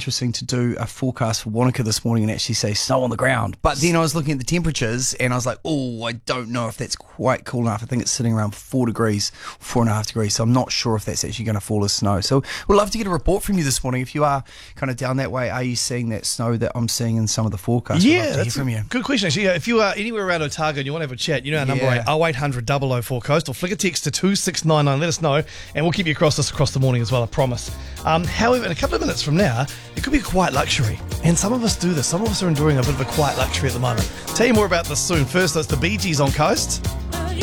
interesting to do a forecast for Wanaka this morning and actually say snow on the ground. But then I was looking at the temperatures and I was like, I don't know if that's quite cool enough. I think it's sitting around 4 degrees, 4.5 degrees. So I'm not sure if that's actually going to fall as snow. So we'd love to get a report from you this morning. If you are kind of down that way, are you seeing that snow that I'm seeing in some of the forecasts? Yeah, that's from you. Good question, actually. If you are anywhere around Otago and you want to have a chat, you know our number, 0800 004 Coast, or flick a text to 2699. Let us know, and we'll keep you across the morning as well, I promise. However, in a couple of minutes from now, it could be a quiet luxury. And some of us do this. Some of us are enjoying a bit of a quiet luxury at the moment. Tell you more about this soon. First, it's the Bee Gees on Coast.